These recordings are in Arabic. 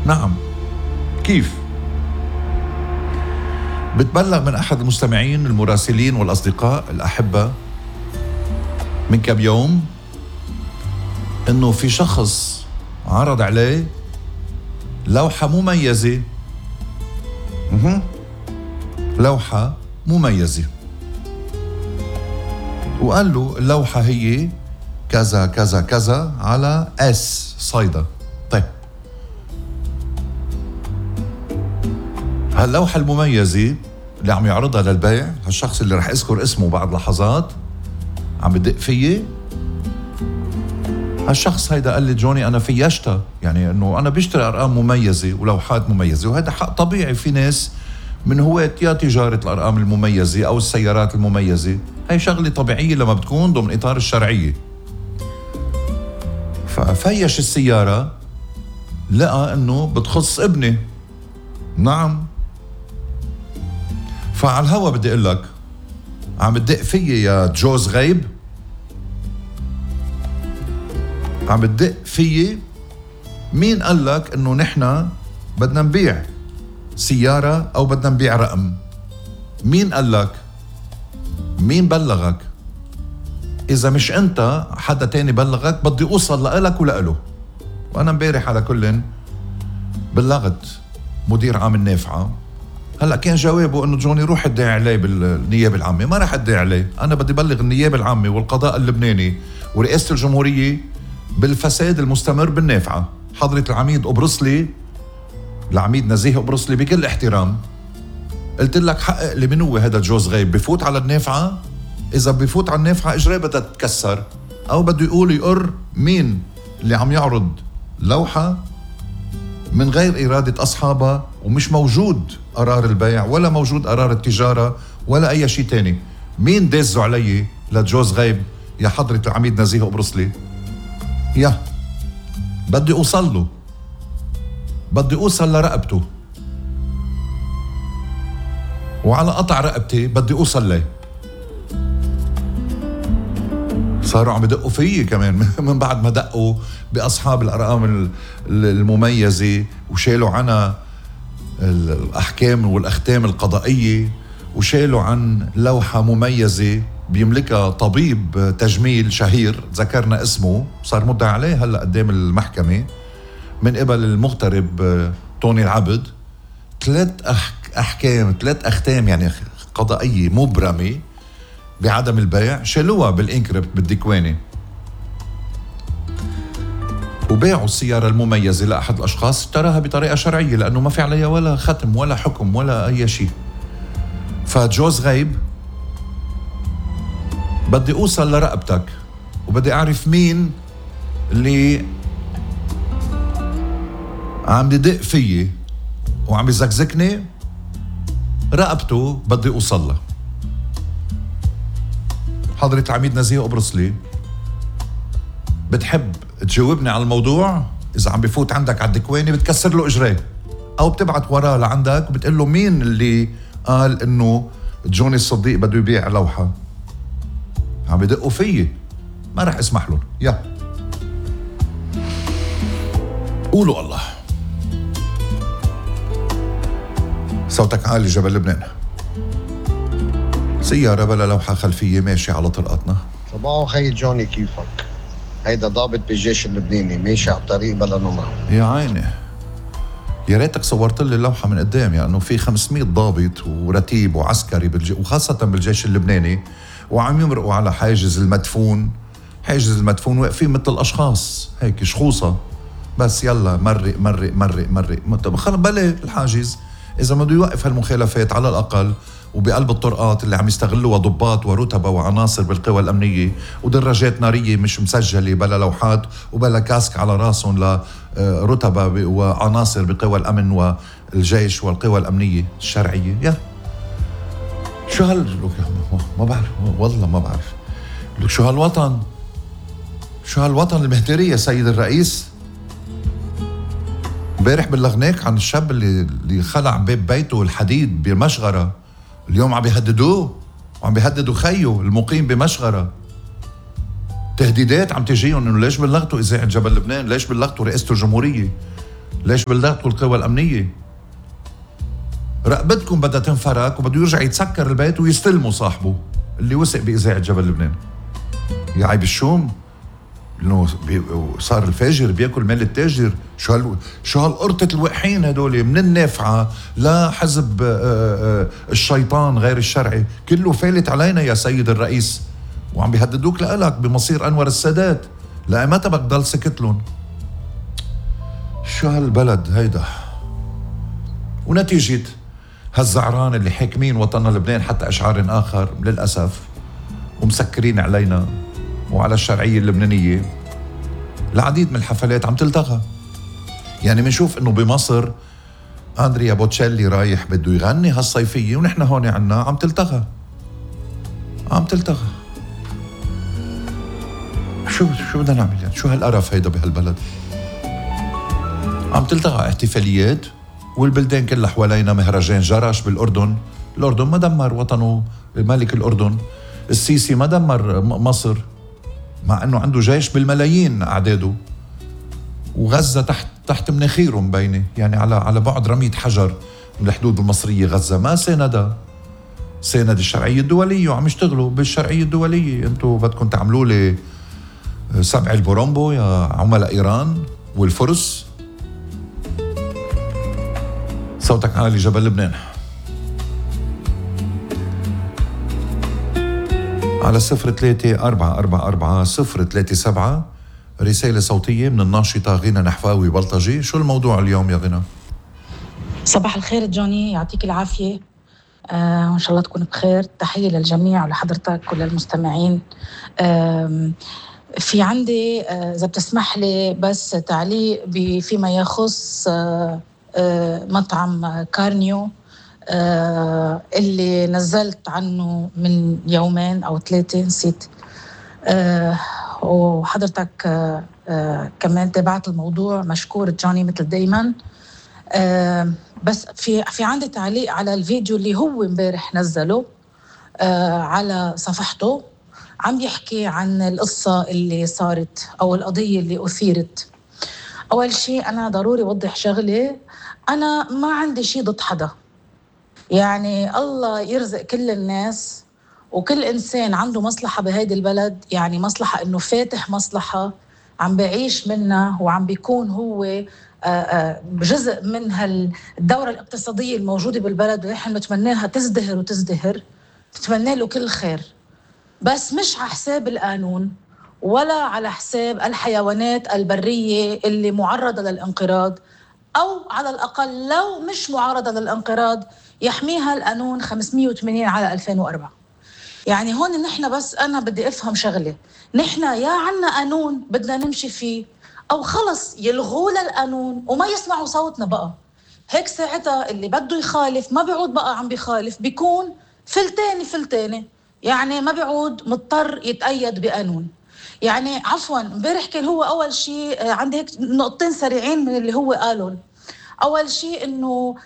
نعم. كيف؟ بتبلغ من أحد المستمعين المراسلين والأصدقاء الأحبة من كم يوم إنه في شخص عرض عليه لوحة مميزة. لوحة مميزة، وقال له اللوحة هي كذا كذا كذا على اس صيدا. طيب هاللوحة المميزة اللي عم يعرضها للبيع هالشخص اللي رح اذكر اسمه بعد لحظات عم بدق فيي. هالشخص هيدا قال لي جوني أنا فيشتها، يعني إنه أنا بشتري أرقام مميزة ولوحات مميزة، وهذا حق طبيعي. في ناس من هواة يا تجارة الأرقام المميزة أو السيارات المميزة، هاي شغلة طبيعية لما بتكون ضمن إطار الشرعية. ففيش السيارة لقى إنه بتخص ابني. نعم. فعلى الهوا بدي أقول لك عم تدق فيي يا جوز غيب، عم تدق فيي. مين قال لك إنه نحن بدنا نبيع سيارة أو بدنا نبيع رقم؟ مين قال لك؟ مين بلغك؟ إذا مش أنت حدا تاني بلغك بدي أوصل لإلك ولإله. وأنا امبارح على كل بلغت مدير عام النافعة. هلأ كان جوابه إنه جوني روح ادعي عليه بالنيابة العامة. ما راح ادعي عليه، أنا بدي بلغ النيابة العامة والقضاء اللبناني ورئاسة الجمهورية بالفساد المستمر بالنافعة. حضرة العميد أبرصلي، العميد نزيه أبرصلي، بكل احترام قلت لك حقق لي من هو هذا جوز غيب. بفوت على النافعة، إذا بفوت على النافعة إجراه بدها تتكسر، أو بده يقول يقر مين اللي عم يعرض لوحة من غير إرادة أصحابها، ومش موجود قرار البيع ولا موجود قرار التجارة ولا أي شيء تاني. مين دازوا علي لجوز غيب يا حضرة العميد نزيه أبرصلي؟ يا بدي أوصل له، بدي أوصل لرقبته، وعلى قطع رقبتي بدي أوصل ليه. صاروا عم يدقوا فيي كمان من بعد ما دقوا بأصحاب الأرقام المميزة وشالوا عنها الأحكام والأختام القضائية، وشالوا عن لوحة مميزة بيملكها طبيب تجميل شهير ذكرنا اسمه، صار مدعى عليه هلأ قدام المحكمة من قبل المغترب توني العبد. 3 أحكام 3 أختام يعني قضائية مبرمة بعدم البيع، شالوها بالإنكريبت بالديكواني، وباعوا السيارة المميزة لأحد الأشخاص اشتراها بطريقة شرعية لأنه ما في عليها ولا ختم ولا حكم ولا أي شيء. فجوز غيب بدي أوصل لرقبتك، وبدي أعرف مين اللي عم يدق فيي وعم يزكزكني. رقبته بدي أوصل له. حضرة العميد نزيه أبرصلي، بتحب تجاوبني على الموضوع؟ إذا عم بفوت عندك على الدكواني بتكسر له إجريه، أو بتبعت وراه لعندك وبتقول له مين اللي قال إنه جوني الصديق بده يبيع لوحة. عم يدقوا فيي، ما رح اسمح لهم. يا قولوا الله. صوتك عالي جبل لبنان. سيارة بلا لوحة خلفية ماشي على طرقاتنا. صباحو خي جوني، كيفك؟ هيدا ضابط بالجيش اللبناني ماشي على الطريق بلا نمرة. يا عيني، يا ريتك صورت لي اللوحة من قدام، يعني انه في 500 ضابط ورتيب وعسكري وخاصة بالجيش اللبناني، وعم يمرقوا على حاجز المدفون. حاجز المدفون واقفين مثل الاشخاص هيك شخوصة، بس يلا مرق مرق مرق مرق. خلص بلا الحاجز. اذا بده يوقف هالمخالفات على الاقل وبقلب الطرقات اللي عم يستغلوها ضباط ورتبة وعناصر بالقوى الأمنية ودراجات نارية مش مسجلة بلا لوحات وبلا كاسك على راسهم لرتبة وعناصر بقوى الأمن والجيش والقوى الأمنية الشرعية. يا شو ما بعرف والله ما بعرف. شو هالوطن، شو هالوطن المهتري سيد الرئيس. امبارح بلغناك عن الشاب اللي خلع باب بيته الحديد بمشغرة، اليوم عم بيهددوه وعم بيهددوا خيه المقيم بمشغرة. تهديدات عم تجيهم انه ليش بلغتوا اذاعة جبل لبنان، ليش بلغتوا رئاسة الجمهورية. ليش بلغتوا القوى الأمنية؟ رقبتكم بدها تنفرك وبده يرجع يتسكر البيت ويستلموا صاحبه اللي وثق بإذاعة جبل لبنان. يا عيب الشوم انه صار الفاجر بياكل مال التاجر. شو هالقرطة الوقحين هدول من النافعة لحزب الشيطان غير الشرعي، كله فالت علينا يا سيد الرئيس، وعم بيهددوك لإلك بمصير أنور السادات. لا متى بدك ضل سكتلن؟ شو هالبلد هيدا؟ ونتيجة هالزعران اللي حاكمين وطننا لبنان حتى أشعار آخر للأسف، ومسكرين علينا وعلى الشرعية اللبنانية، العديد من الحفلات عم تلتغى. يعني منشوف انه بمصر أندريا بوتشيلي رايح بده يغني هالصيفية، ونحن هون عنا عم تلتغى. شو بدنا نعمل يعني؟ شو هالقرف هيدا بهالبلد؟ عم تلتغى احتفاليات، والبلدان كلها حوالينا مهرجان جرش بالأردن. الأردن ما دمر وطنه ملك الأردن، السيسي ما دمر مصر مع انه عنده جيش بالملايين اعداده، وغزة تحت مناخيره مبينه، يعني على بعد رمية حجر من الحدود المصرية. غزة ما ساند الشرعية الدولية، وعم يشتغلوا بالشرعية الدولية. انتوا بدكم تعملوا لي سبع البورومبو يا عملاء ايران والفرس. صوتك عالي جبل لبنان. على 03-444-037 رسالة صوتية من الناشطة غنى نحفاوي بلطجي. شو الموضوع اليوم يا غنى؟ صباح الخير جوني، يعطيك العافية. وإن شاء الله تكون بخير. تحية للجميع ولحضرتك وللمستمعين. في عندي إذا بتسمح لي بس تعليق فيما يخص مطعم كارنيو اللي نزلت عنه من يومين أو 3 نسيت، وحضرتك كمان تابعت الموضوع. مشكور جوني مثل دايما. بس في عندي تعليق على الفيديو اللي هو امبارح نزله على صفحته، عم يحكي عن القصة اللي صارت أو القضية اللي أثيرت. أول شيء أنا ضروري أوضح شغلة، أنا ما عندي شيء ضد حدا، يعني الله يرزق كل الناس، وكل إنسان عنده مصلحة بهيدي البلد، يعني مصلحة إنه فاتح مصلحة عم بعيش منها وعم بيكون هو جزء من هالدورة الاقتصادية الموجودة بالبلد، ونحن نتمناها تزدهر وتزدهر، نتمنى له كل خير، بس مش على حساب القانون ولا على حساب الحيوانات البرية اللي معرضة للانقراض، أو على الأقل لو مش معرضة للانقراض يحميها القانون 580 على 2004. يعني هون نحن بس أنا بدي أفهم شغلة، نحن يا عنا قانون بدنا نمشي فيه، أو خلص يلغوا للقانون وما يسمعوا صوتنا بقى. هيك ساعتها اللي بده يخالف ما بيعود بقى عم بيخالف، بيكون فلتاني، يعني ما بيعود مضطر يتأيد بقانون. يعني عفوا امبارح كان هو أول شيء عندي هيك نقطتين سريعين من اللي هو قالون. أول شيء إنه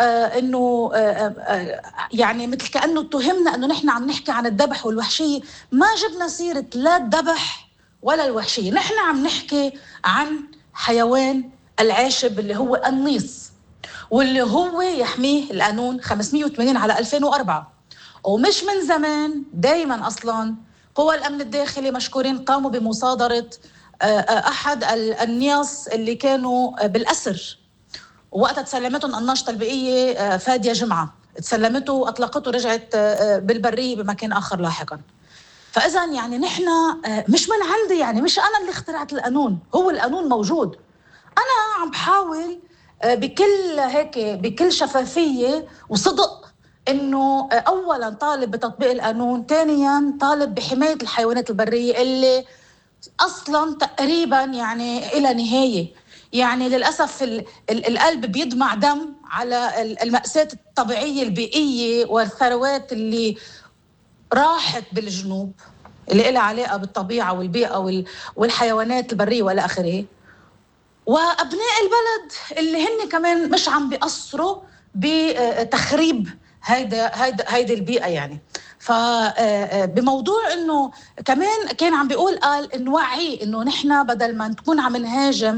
يعني مثل كأنه اتهمنا إنه نحن عم نحكي عن الذبح والوحشية. ما جبنا سيرة لا الذبح ولا الوحشية، نحن عم نحكي عن حيوان العاشب اللي هو النيص، واللي هو يحميه القانون 580 على 2004. ومش من زمان، دايما أصلا قوى الأمن الداخلي مشكورين قاموا بمصادرة أحد النياص اللي كانوا بالأسر، ووقتها تسلمتهم الناشطة البيئية فادية جمعة، تسلمته وأطلقته، رجعت بالبرية بمكان آخر لاحقا. فإذا يعني نحن مش من عندي، يعني مش أنا اللي اخترعت القانون، هو القانون موجود. أنا عم بحاول بكل شفافية وصدق إنه أولا طالب بتطبيق القانون، ثانيا طالب بحماية الحيوانات البرية اللي أصلا تقريبا يعني إلى نهاية. يعني للأسف القلب بيدمع دم على المأساة الطبيعية البيئية والثروات اللي راحت بالجنوب، اللي إلها علاقة بالطبيعة والبيئة والحيوانات البرية والى آخره، وأبناء البلد اللي هن كمان مش عم بيقصروا بتخريب هيدا البيئة. يعني فبموضوع إنه كمان كان عم بيقول قال إنه وعي إنه نحن بدل ما نكون عم نهاجم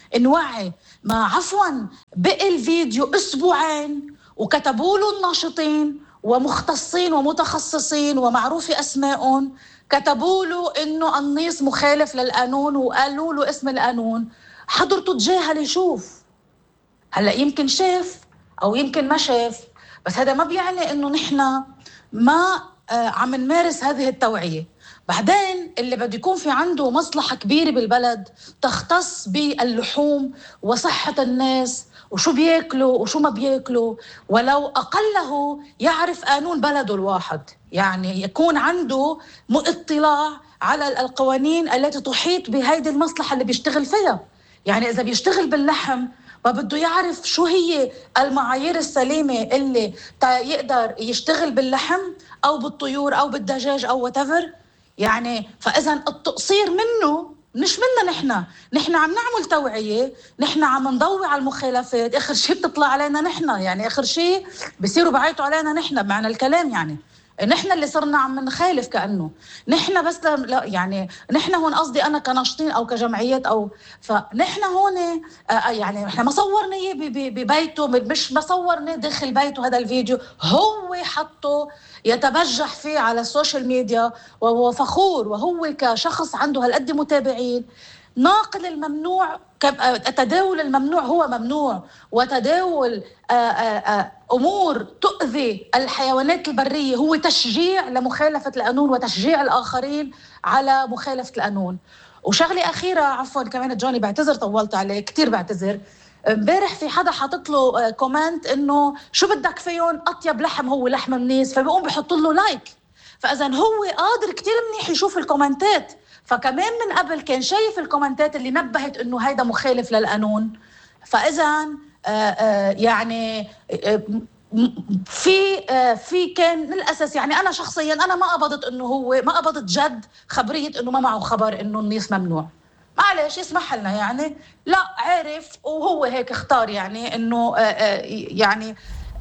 نوعي. ما عفوا بقي الفيديو أسبوعين وكتبوا له الناشطين ومختصين ومتخصصين ومعروف أسمائهم، كتبوا له إنه قنيص مخالف للقانون وقالوا له اسم القانون، حضرته تجاهل يشوف. هلأ يمكن شاف أو يمكن ما شاف، بس هذا ما بيعني إنه نحن ما عم نمارس هذه التوعية. بعدين اللي بده يكون في عنده مصلحة كبيرة بالبلد تختص باللحوم وصحة الناس وشو بياكلوا وشو ما بياكلوا، ولو أقله يعرف قانون بلده الواحد، يعني يكون عنده اطلاع على القوانين التي تحيط بهيدي المصلحة اللي بيشتغل فيها. يعني إذا بيشتغل باللحم فبده يعرف شو هي المعايير السليمة اللي يقدر يشتغل باللحم أو بالطيور أو بالدجاج أو whatever. يعني فإذا التقصير منه مش منا نحن عم نعمل توعية، نحن عم نضوي على المخالفات، آخر شيء بتطلع علينا نحن، يعني آخر شيء بيصيروا بعيطوا علينا نحن بمعنى الكلام، يعني نحن اللي صرنا عم نخالف كأنه نحن بس لا. يعني نحن هون قصدي أنا كناشطين أو كجمعيات أو فنحن هون يعني إحنا ما صورناه ببيته، مش ما صورناه داخل بيته، هذا الفيديو هو حطه يتبجح فيه على السوشيال ميديا وهو فخور، وهو كشخص عنده هالقد متابعين ناقل الممنوع. تداول الممنوع هو ممنوع، وتداول أمور تؤذي الحيوانات البرية هو تشجيع لمخالفة القانون وتشجيع الآخرين على مخالفة القانون. وشغلة أخيرة عفوا كمان جوني، بعتذر طولت عليه كتير، بعتذر. امبارح في حدا حاطط له كومنت انه شو بدك فيهم، اطيب لحم هو لحم الناس، فبيقوم بحط له لايك. فاذا هو قادر كتير منيح يشوف الكومنتات، فكمان من قبل كان شايف الكومنتات اللي نبهت انه هيدا مخالف للقانون. فاذا يعني في كان من الاساس، يعني انا شخصيا انا ما قبضت انه هو ما قبضت جد خبريه انه ما معه خبر انه الناس ممنوع. معلش يسمح لنا، يعني لا عارف وهو هيك اختار، يعني انه يعني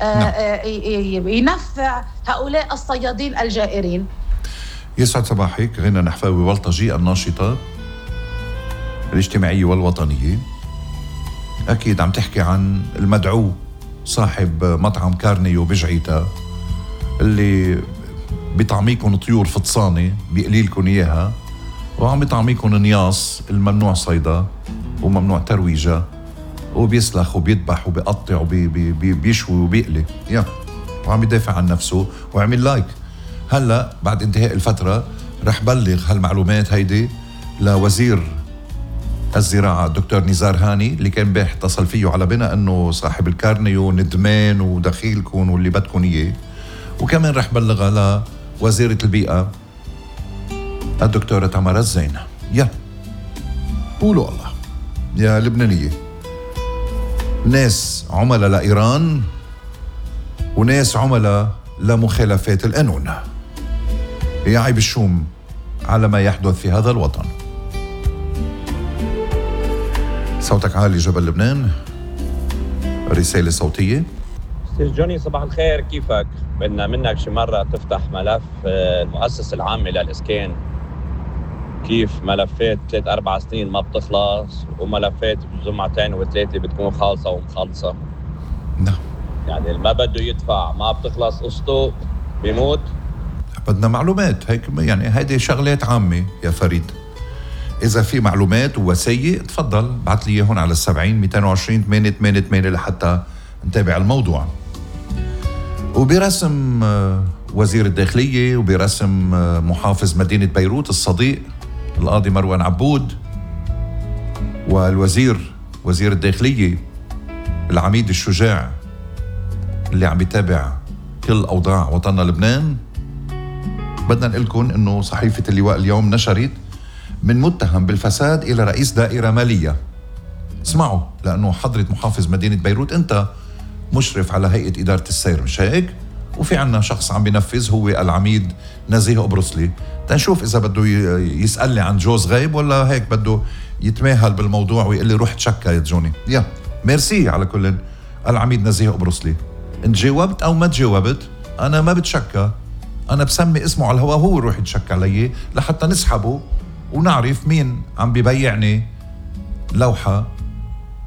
ينفع هؤلاء الصيادين الجائرين. يسعد صباحك غنى نحفاوي بلطجي، الناشطة الاجتماعية والوطنية. أكيد عم تحكي عن المدعو صاحب مطعم كارنيو بجعيتا اللي بيطعميكم طيور فطسانة بيقليلكم إياها، وعم بيطعميكم نياص الممنوع صيدا وممنوع ترويجها، وبيسلخ وبيذبح وبيقطع وبيشوي وبيقلي وعم يدافع عن نفسه وعمل لايك. هلا بعد انتهاء الفترة رح بلغ هالمعلومات هيدي لوزير الزراعة الدكتور نزار هاني اللي كان باح اتصل فيه على بنا انه صاحب الكارنيو ندمان ودخيلكم واللي بدكم اياه، وكمان رح بلغها لوزيرة البيئة الدكتورة تمارا الزينة. قولوا الله يا لبنانية، ناس عملاء لإيران وناس عملاء لمخالفات القانون. يعيب الشوم على ما يحدث في هذا الوطن. صوتك عالي جبل لبنان، رسالة صوتية. أستاذ جوني صباح الخير، كيفك؟ بدنا منك شي مرة تفتح ملف المؤسسة العامة للإسكان، كيف ملفات 3-4 سنين ما بتخلص، وملفات بجمعتين وثلاثة بتكون خالصة ومخلصة. نعم، يعني ما بده يدفع ما بتخلص قسطه بيموت. بدنا معلومات هيك، يعني هيدي شغلات عامة يا فريد. إذا في معلومات ووثائق تفضل بعت لي هون على 70-220-888 لحتى نتابع الموضوع. وبرسم وزير الداخلية وبرسم محافظ مدينة بيروت الصديق القاضي مروان عبود، والوزير وزير الداخلية العميد الشجاع اللي عم يتابع كل أوضاع وطننا لبنان. بدنا نقلكم إنه صحيفة اللواء اليوم نشرت من متهم بالفساد إلى رئيس دائرة مالية. اسمعوا، لأنه حضرة محافظ مدينة بيروت أنت مشرف على هيئة إدارة السير مش هيك؟ وفي عنا شخص عم بينفذ هو العميد نزيه قبرصلي. تنشوف إذا بده يسألني عن جوز غيب ولا هيك بده يتماهل بالموضوع ويقول لي روح تشكى يا جوني. ميرسي على كل العميد نزيه قبرصلي. إن جاوبت أو ما تجاوبت أنا ما بتشكى، أنا بسمي اسمه على الهواء هو يروح يتشكى علي لحتى نسحبه ونعرف مين عم بيبيعني لوحة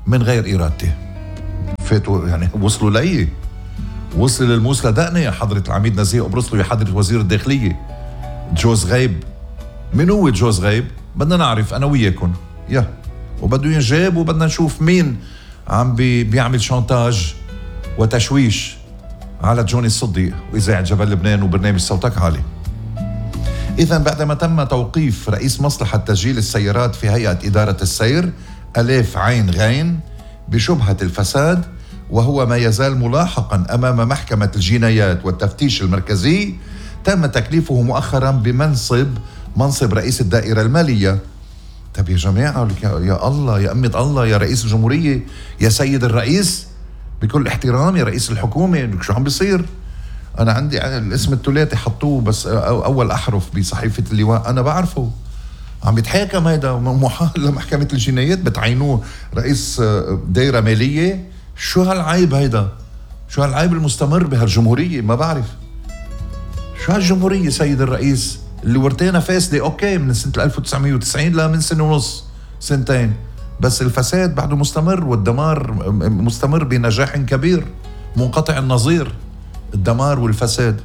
من غير إرادتي. فاتوا يعني وصلوا لي، وصل للموس لدقني يا حضرة العميد نزيه قبرصلو، يا حضرة وزير الداخلية. جوز غيب، من هو جوز غيب؟ بدنا نعرف أنا وياكم وبده ينجاب، وبدنا نشوف مين عم بيعمل شانتاج وتشويش على جوني الصديق وإذاعة جبل لبنان وبرنامج صوتك عالي. إذن بعدما تم توقيف رئيس مصلحة تسجيل السيارات في هيئة إدارة السير ألف عين غين بشبهة الفساد، وهو ما يزال ملاحقا أمام محكمة الجنايات والتفتيش المركزي، تم تكليفه مؤخرا منصب رئيس الدائرة المالية. طب يا جماعة، يا الله، يا أمة الله، يا رئيس الجمهورية، يا سيد الرئيس، بكل احترام يا رئيس الحكومة، شو عم بيصير؟ أنا عندي الاسم الثلاثي حطوه بس أول أحرف بصحيفة اللواء، أنا بعرفه. عم بيتحاكم هيدا محال لمحكمة الجنايات، بتعينوه رئيس دائرة مالية. شو هالعيب هيدا؟ شو هالعيب المستمر بهالجمهورية؟ ما بعرف شو هالجمهورية سيد الرئيس اللي ورتينا فاسدة أوكي من سنة 1990 لا من سنة ونص سنتين، بس الفساد بعده مستمر والدمار مستمر بنجاح كبير منقطع النظير. الدمار والفساد.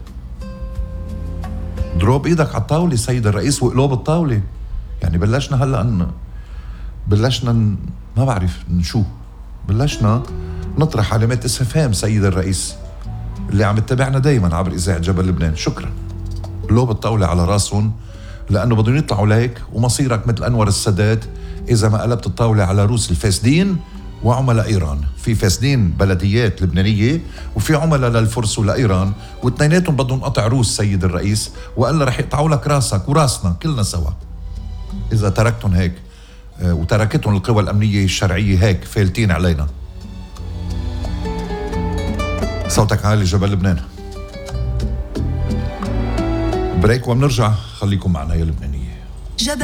ضرب ايدك على الطاولة سيد الرئيس وقلوب الطاولة. يعني بلشنا هلأ بلشنا ما بعرف نشو، بلشنا نطرح علامات استفهام سيد الرئيس اللي عم يتابعنا دايما عبر إذاعة جبل لبنان. شكرا. قلوب الطاولة على راسهم، لأنه بدهم يطلعوا ليك ومصيرك مثل أنور السادات إذا ما قلبت الطاولة على روس الفاسدين وعملاء إيران. في فاسدين بلديات لبنانية وفي عملاء للفرس ولإيران، واثنيناتهم بدهم قطع روس سيد الرئيس، وإلا رح يقطعوا لك راسك وراسنا كلنا سوا إذا تركتهم هيك، وتركتهم القوى الأمنية الشرعية هيك فالتين علينا. صوتك عالي جبل لبنان. بريك وبنرجع، خليكم معنا يا لبنانية.